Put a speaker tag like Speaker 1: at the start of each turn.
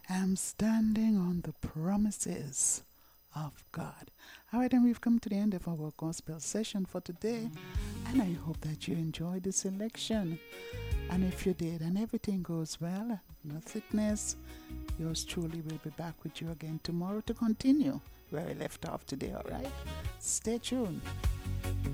Speaker 1: I'm standing on the promises of God. All right, and we've come to the end of our gospel session for today, and I hope that you enjoyed the selection. And if you did, and everything goes well, no sickness, yours truly will be back with you again tomorrow to continue where I left off today, all right? Stay tuned.